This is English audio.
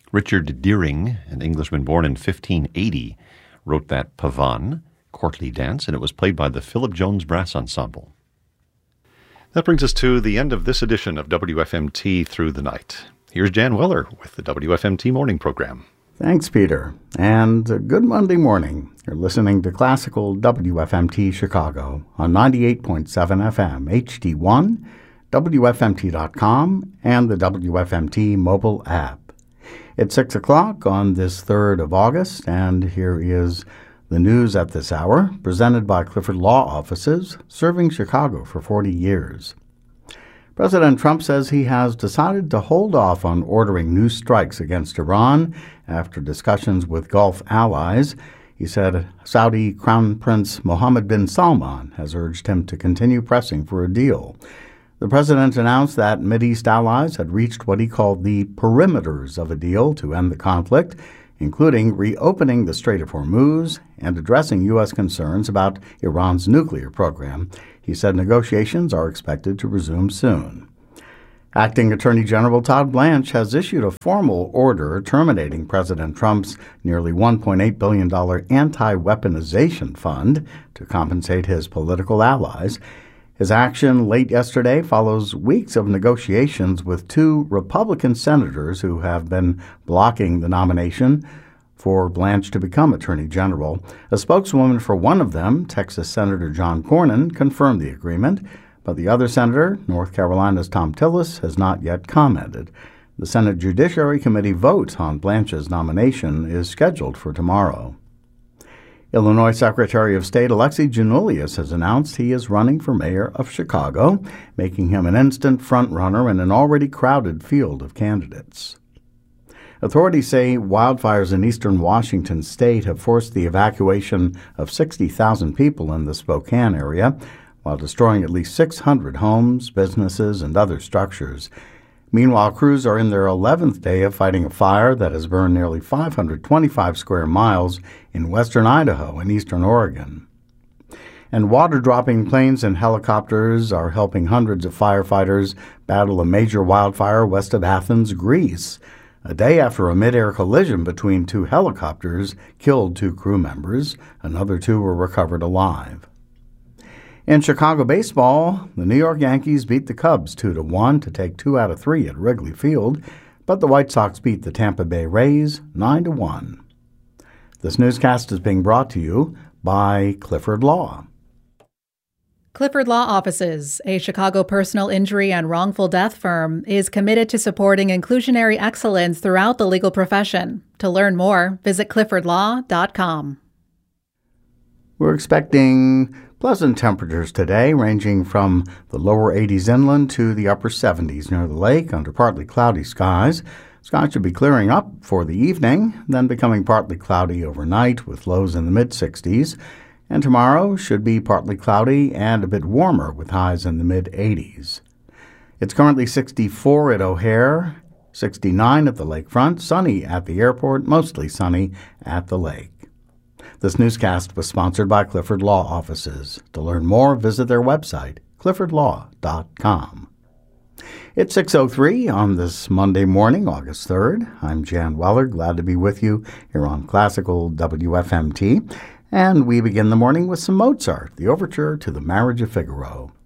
Richard Deering, an Englishman born in 1580, wrote that pavane, courtly dance, and it was played by the Philip Jones Brass Ensemble. That brings us to the end of this edition of WFMT Through the Night. Here's Jan Weller with the WFMT Morning Program. Thanks, Peter, and good Monday morning. You're listening to Classical WFMT Chicago on 98.7 FM, HD1, WFMT.com, and the WFMT mobile app. It's 6 o'clock on this 3rd of August, and here is the news at this hour, presented by Clifford Law Offices, serving Chicago for 40 years. President Trump says he has decided to hold off on ordering new strikes against Iran after discussions with Gulf allies. He said Saudi Crown Prince Mohammed bin Salman has urged him to continue pressing for a deal. The president announced that Mideast allies had reached what he called the perimeters of a deal to end the conflict, including reopening the Strait of Hormuz and addressing U.S. concerns about Iran's nuclear program. He said negotiations are expected to resume soon. Acting Attorney General Todd Blanche has issued a formal order terminating President Trump's nearly $1.8 billion anti-weaponization fund to compensate his political allies. His action late yesterday follows weeks of negotiations with two Republican senators who have been blocking the nomination for Blanche to become Attorney General. A spokeswoman for one of them, Texas Senator John Cornyn, confirmed the agreement, but the other senator, North Carolina's Thom Tillis, has not yet commented. The Senate Judiciary Committee vote on Blanche's nomination is scheduled for tomorrow. Illinois Secretary of State Alexi Giannoulias has announced he is running for mayor of Chicago, making him an instant front-runner in an already crowded field of candidates. Authorities say wildfires in eastern Washington state have forced the evacuation of 60,000 people in the Spokane area, while destroying at least 600 homes, businesses, and other structures. Meanwhile, crews are in their 11th day of fighting a fire that has burned nearly 525 square miles in western Idaho and eastern Oregon. And water-dropping planes and helicopters are helping hundreds of firefighters battle a major wildfire west of Athens, Greece. A day after a mid-air collision between two helicopters killed two crew members, another two were recovered alive. In Chicago baseball, the New York Yankees beat the Cubs 2-1 to take 2 out of 3 at Wrigley Field, but the White Sox beat the Tampa Bay Rays 9-1. This newscast is being brought to you by Clifford Law. Clifford Law Offices, a Chicago personal injury and wrongful death firm, is committed to supporting inclusionary excellence throughout the legal profession. To learn more, visit cliffordlaw.com. We're expecting pleasant temperatures today, ranging from the lower 80s inland to the upper 70s near the lake under partly cloudy skies. Skies should be clearing up for the evening, then becoming partly cloudy overnight with lows in the mid-60s. And tomorrow should be partly cloudy and a bit warmer with highs in the mid-80s. It's currently 64 at O'Hare, 69 at the lakefront, sunny at the airport, mostly sunny at the lake. This newscast was sponsored by Clifford Law Offices. To learn more, visit their website, cliffordlaw.com. It's 6:03 on this Monday morning, August 3rd. I'm Jan Weller, glad to be with you here on Classical WFMT. And we begin the morning with some Mozart, the overture to the Marriage of Figaro.